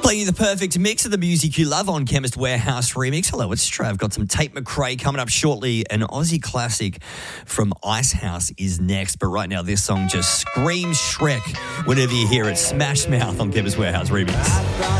Playing you the perfect mix of the music you love on Chemist Warehouse Remix. Hello, it's Trav. Got some Tate McRae coming up shortly. An Aussie classic from Icehouse is next. But right now, this song just screams Shrek whenever you hear it. Smash Mouth on Chemist Warehouse Remix.